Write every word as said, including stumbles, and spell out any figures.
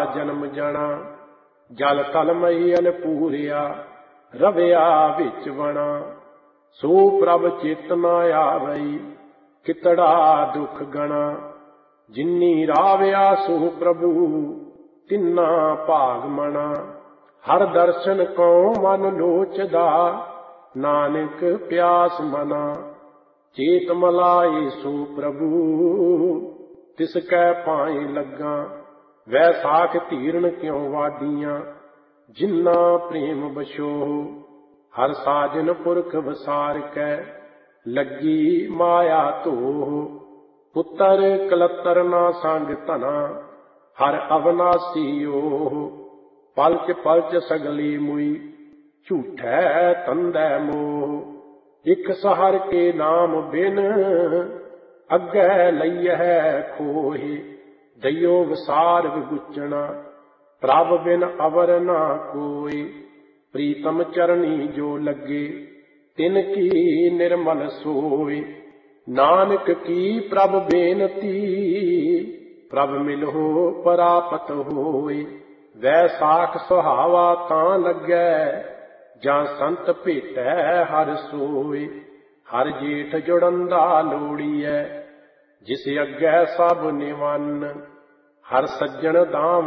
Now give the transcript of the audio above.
ਜਨਮ ਜਣਾ। ਜਲ ਤਲ ਮਈ ਅਨਪੂਰਿਆ ਰਵਿਆ ਵਿੱਚ ਵਣਾ। ਸੋ ਪ੍ਰਭ ਚਿਤ ਨ ਆਵਈ ਕਿਤੜਾ ਦੁਖ ਗਣਾ। ਜਿਨੀ ਰਾਵਿਆ ਸੋ ਪ੍ਰਭੂ ਤਿੰਨਾ ਭਾਗ ਮਣਾ। ਹਰ ਦਰਸ਼ਨ ਕਉ ਮਨ ਲੋਚਦਾ ਨਾਨਕ ਪਿਆਸ ਮਨਾ। ਚੇਤ ਮਲਾਈ ਸੋ ਪ੍ਰਭੂ ਤਿਸ ਕੈ ਪਾਏ ਲੱਗਾ। ਵੈਸਾਖ ਧੀਰਨ ਕਿਉ ਵਾਡੀਆਂ ਜਿਨਾ ਪ੍ਰੇਮ ਬਸੋ। ਹਰ ਸਾਜਨ ਪੁਰਖ ਵਸਾਰ ਕੈ ਲੱਗੀ ਮਾਇਆ ਧੋ। ਪੁੱਤਰ ਕਲਤਰ ਨਾ ਸੰਗ ਧਨਾ ਹਰ ਅਵਨਾਸੀ ਓਹ। ਪਲਚ ਪਲਚ ਸਗਲੀ ਮੁਈ ਝੂਠੈ ਤੰਦੈ ਮੋਹ। ਇਕ ਸਹਰ ਕੇ ਨਾਮ ਬਿਨ ਅੱਗੇ ਲਈਐ ਖੋਹਿ। ਦਈਓ ਵਸਾਰ ਵਿਗੁਚਣਾ ਪ੍ਰਭ ਬਿਨ ਅਵਰ ਨਾ ਕੋਈ। ਪ੍ਰੀਤਮ ਚਰਣੀ ਜੋ ਲੱਗੇ ਤਿਨ ਕੀ ਨਿਰਮਲ ਸੋਇ। ਨਾਨਕ ਕੀ ਪ੍ਰਭ ਬੇਨਤੀ ਪ੍ਰਭ ਮਿਲਹੁ ਪਰਾਪਤ ਹੋਇ। ਵੈਸਾਖ ਸੁਹਾਵਾ ਤਾਂ ਲੱਗੈ ਜਾਂ ਸੰਤ ਭੇਟੈ ਹਰ ਸੋਇ। ਹਰ ਜੇਠ ਜੁੜੰਦਾ ਲੋੜੀਐ ਜਿਸ ਅੱਗੇ ਸਭ ਨਿਵੰਨ। ਹਰ ਸੱਜਣ ਦਾਮ